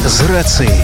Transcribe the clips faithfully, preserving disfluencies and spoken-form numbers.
з рацыяй.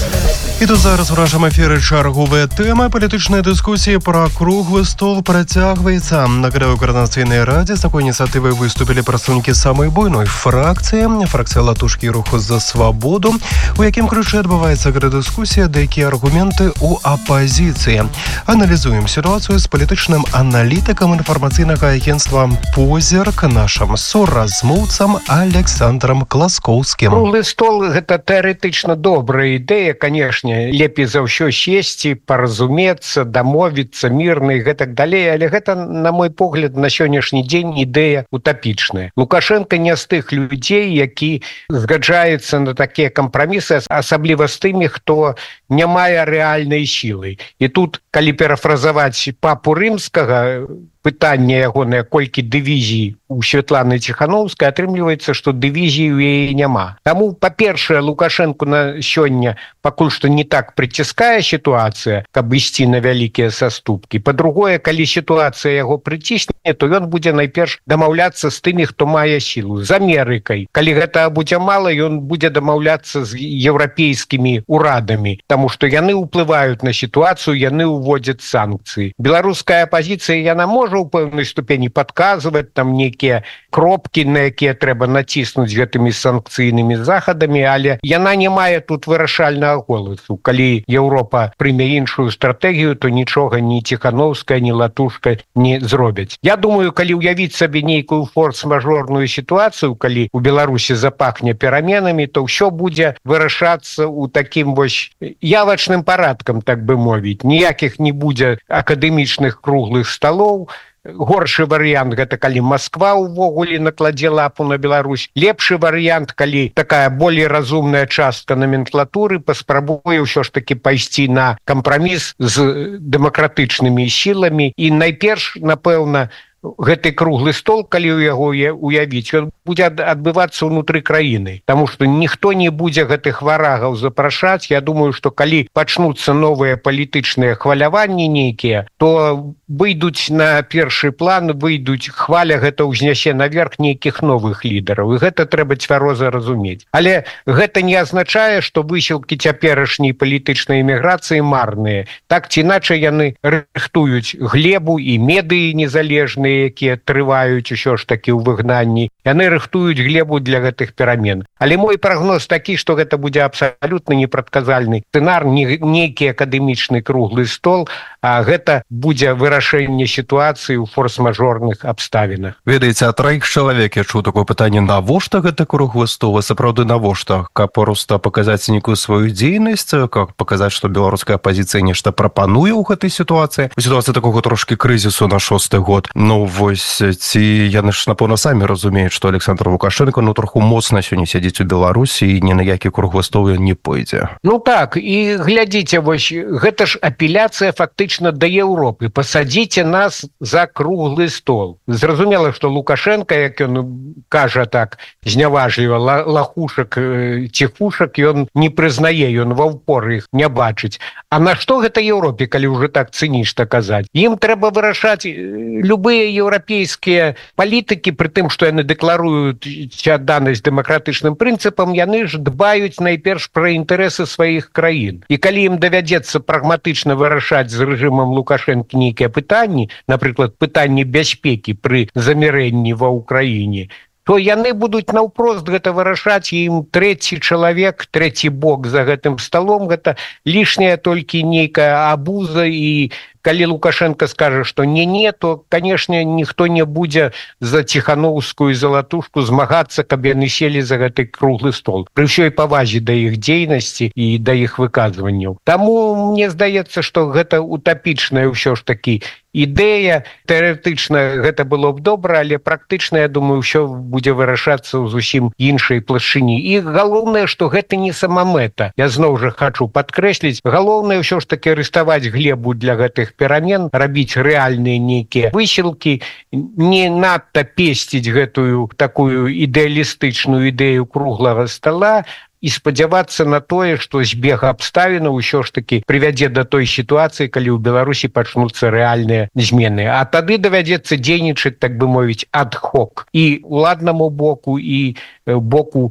І тут зараз у нашым эфіры чарговая тэма. Палітычная дыскусія пра круглы стол працягваецца. На Краёвай каардынацыйнай радзе з такой ініцыятывай выступілі прадстаўнікі самай буйной фракцыі, фракцыя «Латушкі» і «Руху за свабоду», у якім ключы адбываецца дыскусія, да якія аргументы ў апазіцыі. Аналізуем сітуацыю з палітычным аналітыкам інфармацыйнага агенцтва «Позірк», нашым суразмоўцам Александром Класкоўскім. Круглы стол – гэта тэарэтычна добрая ідэя, канешне. Лепей за ўсё сесці, паразумецца, дамовіцца, мірна і гэтак далей, але гэта, на мой погляд, на сённяшні дзень ідэя утапічная. Лукашенко не з тых людзей, які згаджаецца на такія кампрамісы, асабліва з тымі, хто не мае рэальнай сілы. І тут, калі парафразаваць папу рымскага, пытанне ягонае, колькі дывізій у Святланы Ціхановскай, атрымліваецца, што дывізій у яе няма. Таму, па-першае, Лукашенку на сёння пакуль што не так прыціскае сітуацыя, каб ісці на вялікія саступкі. Па-другое, калі сітуацыя яго прыцісне, то ён будзе найперш дамаўляцца з тымі, хто мае сілу, з Амерыкай. Калі гэта будзе мала, ён будзе дамаўляцца з еўрапейскімі урадамі, таму што яны ўплываюць на сітуацыю, яны ўводзяць санкцыі. Беларуская апазіцыя, яна можа у пэўнай ступені падказваць там нейкія кропкі, на якія трэба націснуць гэтымі санкцыйнымі захадамі, але яна не мае тут вырашальнага голасу. Калі Еўропа прыме іншую стратэгію, то нічога ні Ціхановская, ні Латушка не зробяць. Я думаю, калі ўявіць сабе нейкую форс-мажорную сітуацыю, калі у Беларусі запахне пераменамі, то ўсё будзе вырашацца ў такім вось явачным парадкам, так бы мовіць. Ніякіх не будзе акадэмічных круглых сталоў. Горшы варыянт – гэта калі Масква ўвогуле накладзе лапу на Беларусь. Лепшы варыянт, калі такая болей разумная частка номенклатуры паспрабуе ўсё ж такі пайсці на кампраміс з дэмакратычнымі сіламі. І найперш, напэўна, гэты круглы стол, калі ў яго уявіць, ён будзе адбывацца ўнутры краіны. Таму што ніхто не будзе гэтых варагаў запрашаць. Я думаю, што калі пачнуцца новыя палітычныя хваляванні нейкія, то выйдуць на першы план, выйдуць, хваля гэта ўзнясе наверх нейкіх новых лідараў. І гэта трэба цвяроза разумець. Але гэта не азначае, што высілкі цяперашняй палітычнай эміграцыі марныя. Так ці іначай яны рыхтуюць глебу і медыі незалежныя, якія трываюць усё ж такі ў выгнанні. Яны рыхтуюць глебу для гэтых перамен. Але мой прагноз такі, што гэта будзе абсалютна непрадказальны сцэнар, не нейкі акадэмічны круглы стол, а гэта будзе вырашэнне сітуацыі ў форс-мажорных абставінах. Ведаеце, а траіх чалавек я чуў такое пытанне, навошта гэта круглы стол? Сапраўды навошта? Каб проста паказаць нейкую сваю дзейнасць, каб паказаць, што беларуская апазіцыя нешта прапануе ў гэтай сітуацыі? У сітуацыі такога трошкі крызісу на шосты год. Ну, вось, ці яны ж, напэўна, самі разумеюць, што Александр Лукашенко, ну, троху моцна сёння сядзіць у Беларусі і ні на які круглы стол ён не пойдзе. Ну так, і глядзіце, вось, гэта ж апеляцыя фактычна да Еўропы. Пасадзіце нас за круглы стол. Зразумела, што Лукашенко, як ён кажа так, зняважліва, лахушак, ціхушак, ён не прызнае, ён ва ўпор іх не бачыць. А на што гэта Еўропе, калі ўжо так цынічна казаць? Ім трэба вырашаць любыя еўрапейскія палітыкі, пры тым, што яны дэкларуюць адданасць дэмакратычным прынцыпам, яны ж дбаюць найперш пра інтарэсы сваіх краін. І калі ім давядзецца прагматычна вырашаць з рэжымам Лукашэнкі нейкія пытанні, напрыклад, пытанні бяспекі пры замірэнні ва ўкраіне, то яны будуць наўпрост гэта вырашаць, і ім трэці чалавек, трэці бок за гэтым сталом, гэта лішняя толькі нейкая абуза. І калі Лукашенко скажа, што не-не, то, канешне, ніхто не будзе за Ціхановскую і за Латушку змагацца, каб яны селі за гэты круглы стол. Пры ўсёй павазе да іх дзейнасці і да іх выказванняў. Таму мне здаецца, што гэта утапічная ўсё ж такі ідэя. Тэарэтычна гэта было б добра, але практычна, я думаю, ўсё будзе вырашацца ў зусім іншай плашчыні. І галоўнае, што гэта не самамэта. Я зноў жа хачу падкрэсліць, галоўнае ўсё ж такі рыставаць глебу для гэтых перамен, рабіць рэальныя нейкія высілкі, не надта песціць гэтую такую ідэалістычную ідэю круглага стола і спадзявацца на тое, што збег абставінаў усё ж такі прывядзе да той сітуацыі, калі ў Беларусі пачнуцца рэальныя змены. А тады давядзецца дзейнічаць, так бы мовіць, ад-хок і ўладнаму боку, і боку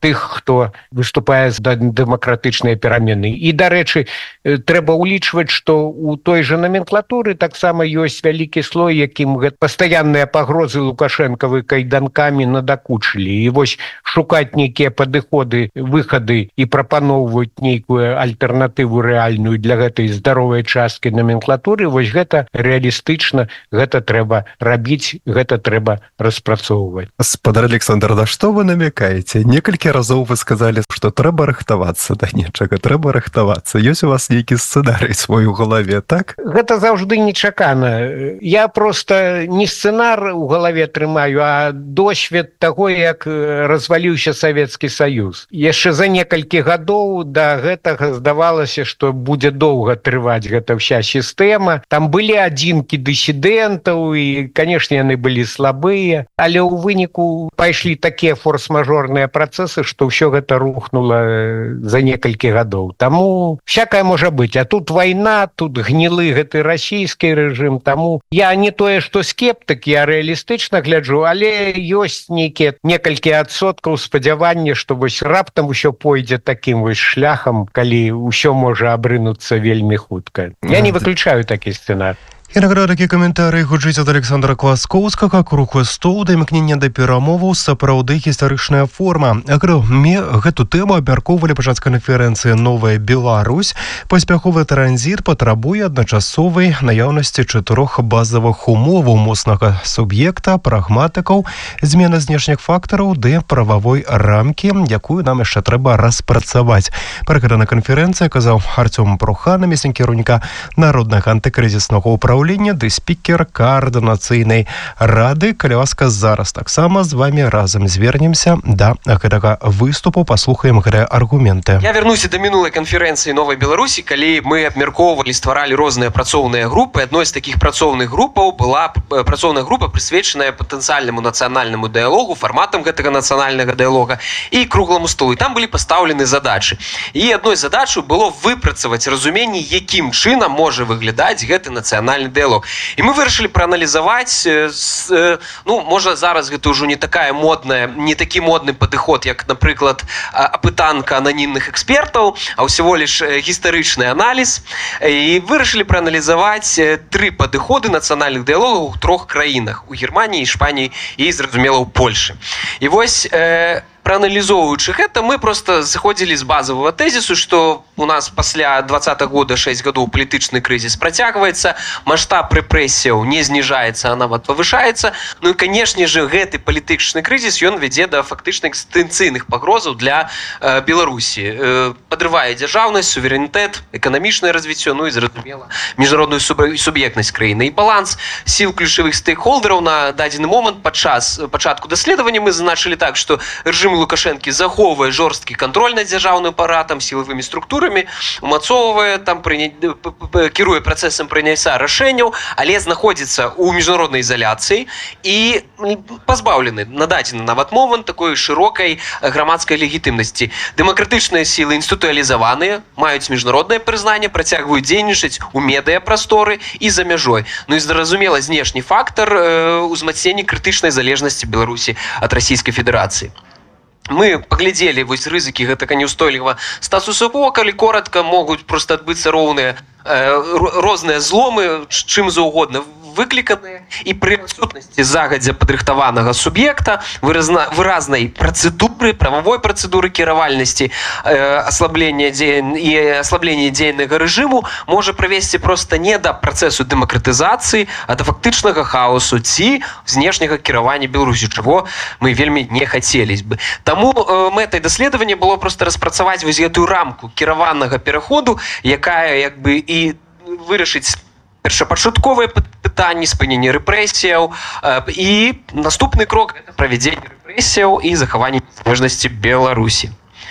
тых, хто выступае за дэмакратычныя перамены. І, дарэчы, трэба ўлічваць, што у той жа номенклатуры таксама ёсць вялікі слой, якім пастаянныя пагрозы Лукашэнкавы кайданкамі надакучылі. І вось шукаць нейкія падыходы, выхады і прапаноўваць нейкую альтэрнатыву рэальную для гэтай здаровай часткі номенклатуры, вось гэта рэалістычна, гэта трэба рабіць, гэта трэба распрацоўваць. Спадар Александр, на што вы намекаеце? Некалькі разоў вы сказалі, што трэба рыхтавацца да нечага, трэба рыхтавацца. Ёсць у вас нейкі сцэнарый свой у галаве, так? Гэта заўжды нечакана. Я просто не сцэнар у галаве трымаю, а досвед таго, як разваліўся Савецкі Саюз. Яшчэ за некалькі гадоў да гэтага здавалася, што будзе доўга трываць гэта ўся сістэма. Там былі адзінкі дысідэнтаў і, канешне, яны былі слабыя, але ў выніку пайшлі такія форс-мажорныя працэсы, што ўсё гэта рухнула за некалькі гадоў. Таму всякае можа быць. А тут вайна, тут гнілы гэты расійскі рэжым. Таму я не тое, што скептык, я рэалістычна гляджу, але ёсць нейкія некалькі адсоткаў спадзявання, што вось раптам усё пойдзе такім вось шляхам, калі ўсё можа абрынуцца вельмі хутка. Я не выключаю такі сцэнар. І награда такі каментарый гучыць ад Александра Кваскоўскага. Круглы стол да імкнення да перамоваў сапраўды гістарычная форма. Акрамя гэту тэму абмяркоўвалі падчас канферэнцыі «Новая Беларусь». Паспяховы транзіт патрабуе адначасовай наяўнасці чатырох базавых умоваў: моцнага суб'екта, прагматыкаў, змены знешніх фактараў ды прававой рамкі, якую нам яшчэ трэба распрацаваць. Пра гэта на канферэнцыі казаў Артём Прухан, намеснік кіраўніка Народнага антыкрызіснага ўпраўлення ды спікер Коордынацыйнай рады. Калі ласка, зараз таксама з вами разам звернемся да гэтага выступу, паслухаем гэтыя аргументы. Я вернуся да мінулай канферэнцыі «Новай Беларусі», калі мы абмяркоўвалі, стваралі розныя працоўныя групы. Адной з такіх працоўных групаў была працоўная група, прысвечаная патэнцыяльнаму нацыянальнаму дыялогу, фарматам гэтага нацыянальнага дыялога і кругламу столу. І там былі пастаўлены задачы. І адной з задачаў было выпрацаваць разуменне, якім чынам можа выглядаць гэты нацыянальны дыялог. І мы вырашылі прааналізаваць, ну, можа, зараз гэта ўжо не такая модная, не такі модны падыход, як, напрыклад, апытанка ананімных экспертаў, а ўсяго лишь гістарычны аналіз. І вырашылі прааналізаваць тры падыходы нацыянальных дыялогаў у трох краінах: у Германіі, Іспаніі і, зразумела, у Польшы. І вось, прааналізоўваючы гэта, мы просто заходзілі з базавага тэзісу, што у нас пасля двадцатага года шэсць гадоў палітычны крызіс працягваецца, маштаб рэпрэсіяў не зніжаецца, а нават павышаецца. Ну і, канешне же, гэты палітычны крызіс, ён вядзе да фактычна экстэнцыйных пагрозаў для э, Беларусі. Э, падрывае дзяржаўнасць, суверэнітэт, эканамічнае развіццё, ну і, зразумела, міжнародную суб'ектнасць краіны. І баланс сіл ключавых стейкхолдераў на дадзены момант падчас пачатку даследавання мы зазначылі так, што рэжым Лукашэнкі захоўвае жорсткі кантроль над дзяржаўным апаратам, сілавымі структурамі, умацоўвае, там прыня... кіруе працэсам прыняцця рашэнняў, але знаходзіцца ў міжнароднай ізаляцыі і пазбаўлены на дадзены нават момант такой шырокай грамадскай легітымнасці. Дэмакратычныя сілы інстытуалізаваныя, маюць міжнароднае прызнанне, працягваюць дзейнічаць у медыяпрасторы і за мяжой. Ну і, зразумела, знешні фактар узмацнення крытычнай залежнасці Беларусі ад Расійскай Федэрацыі. Мы паглядзелі вось рызыкі гэтага неўстойлівага статусу кво, калі коротка, могуць проста адбыцца роўныя э, розныя зломы, чым заўгодна выкліканыя, і пры адсутнасці загадзя падрыхтаванага суб'екта, выразна, выразнай працэдуры, прававой працэдуры кіравальнасці, э, аслаблення дзеян... і аслаблення дзейнага рэжыму можа прывесці проста не да працэсу дэмакратызацыі, а да фактычнага хаосу ці знешняга кіравання Беларусі, чаго мы вельмі не хацелі бы. Таму э, мэтай даследавання было проста распрацаваць вось гэтую рамку кіраванага пераходу, якая як бы і вырашыць першапачатковыя пытанні, спынення рэпрэсіяў, і наступны крок гэта правядзенне рэпрэсіяў і захаванне незалежнасці Беларусі.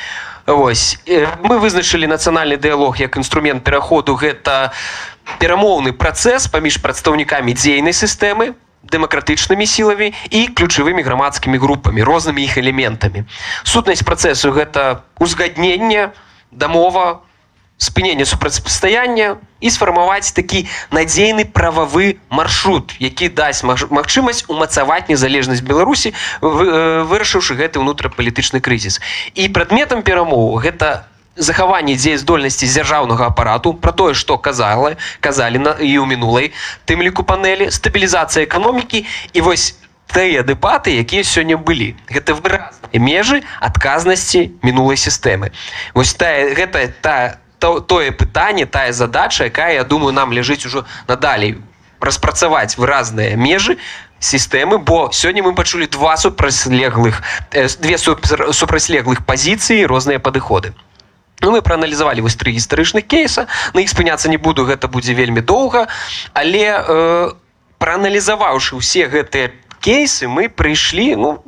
Вось, мы вызначылі нацыянальны дыялог як інструмент пераходу. Гэта перамоўны працэс паміж прадстаўнікамі дзейнай сістэмы, дэмакратычнымі сіламі і ключавымі грамадскімі групамі, рознымі іх элементамі. Сутнасць працэсу гэта узгадненне, дамова, спынення супрацьстаяння і сфармаваць такі надзейны прававы маршрут, які дасць магчымасць умацаваць незалежнасць Беларусі, вырашыўшы гэты ўнутрапалітычны крызіс. І прадметам перамоў гэта захаванне дзеяздольнасці дзяржаўнага апарату, пра тое, што казалі, казалі і ў мінулай тым ліку панелі, стабілізацыя эканомікі і вось тыя дэбаты, якія сёння былі. Гэта выразныя межы адказнасці мінулай сістэмы. Вось тая, гэта та То, тое пытанне, тая задача, якая, я думаю, нам ляжыць ужо надалей распрацаваць выразныя межы сістэмы, бо сёння мы пачулі два супрацьлеглых, две супрацьлеглых пазіцыі, розныя падыходы. Ну, мы прааналізавалі вось тры гістарычных кейса, на іх спыняцца не буду, гэта будзе вельмі доўга, але э, прааналізаваўшы ўсе гэтыя кейсы, мы прыйшлі, ну,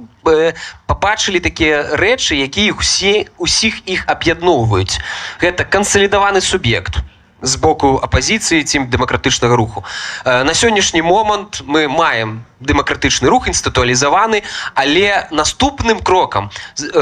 пабачылі такія рэчы, якія усе, усіх іх аб'ядноўваюць. Гэта кансалідаваны суб'ект з боку апазіцыі ці дэмакратычнага руху. На сённяшні момант мы маем дэмакратычны рух, інстытуалізаваны, але наступным крокам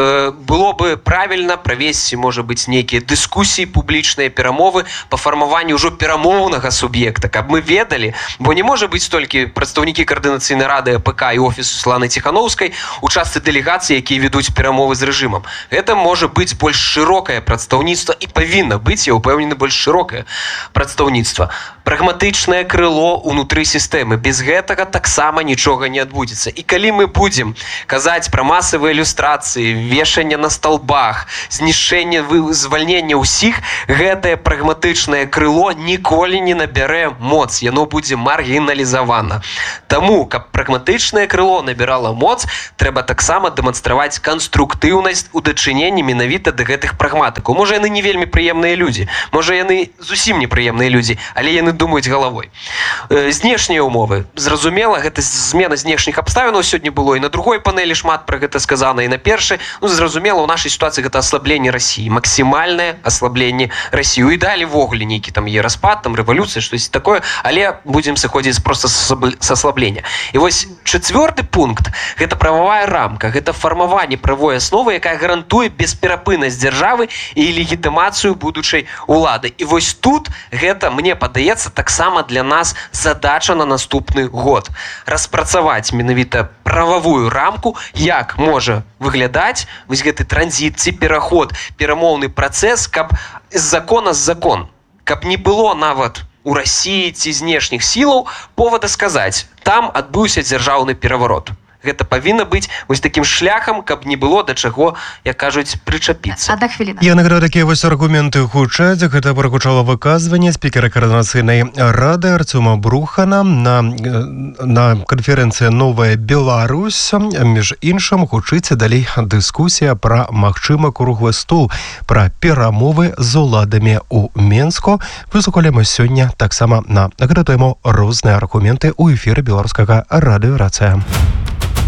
было бы правільна правесці, можа быць, нейкія дыскусіі, публічныя перамовы па фармаванню ўжо перамоўнага суб'екта, каб мы ведалі, бо не можа быць толькі прадстаўнікі каардынацыйнай рады АПК і офісу Святланы Ціханаўскай у частцы дэлегацыі, якія ведуць перамовы з рэжымам. Гэта можа быць больш шырокае прадстаўніцтва і павінна быць, я ўпэўнены, больш шырокае прадстаўніцтва. Прагматычнае крыло ўнутры сістэмы. Без гэтага таксама нічога не адбудзецца. І калі мы будзем казаць пра масавыя ілюстрацыі, вешанне на сталбах, знішчэнне, звальнення ўсіх, гэтае прагматычнае крыло ніколі не набярэ моц. Яно будзе маргіналізавана. Таму, каб прагматычнае крыло набірала моц, трэба таксама дэманстраваць канструктыўнасць у дачыненні менавіта да гэтых прагматыкаў. Можа, яны не вельмі прыемныя людзі. Можа, яны зусім непрыемныя людзі, але яны думаюць галавой. Знешнія ўмовы. Зразумела, гэта змена знешніх абставінаў сёння было, і на другой панелі шмат пра гэта сказана, і на першай. Ну, зразумела, ў нашай сітуацыі гэта аслабленне Расіі, максімальнае аслабленне Расіі. У ідэале ввогуле нейкі там є распад, там рэвалюцыя, штось такое, але будзем сыходзіць проста з аслаблення. І вось чацвёрты пункт – гэта прававая рамка, гэта фармаванне правовой асновы, якая гарантуе бесперапыннасць дзяржавы і легітымацыю будучай улады. І вось тут гэта, мне падаецца, таксама для нас задача на наступны год. Распрацаваць менавіта прававую рамку, як можа выглядаць вось гэты транзіт ці пераход, перамоўны працэс, каб з закона з закон, каб не было нават у Расіі ці знешніх сілаў повода сказаць, там адбыўся дзяржаўны пераварот. Гэта павінна быць вось такім шляхам, каб не было да чаго, як кажуць, прычапіцца. Адна хвіліна. Я нагадаю, такія вось аргументы гучаць. Гэта прагучала выказванне спікера Координацыйнай рады Артёма Брухана на, на канферэнцыі «Новая Беларусь». Між іншым, гучыць далей дыскусія пра магчымы круглы стол, пра перамовы з уладамі ў Менску. Выслухалі мы сёння таксама на гэту тэму розныя аргументы ў эфіры беларускага радыё «Рацыя».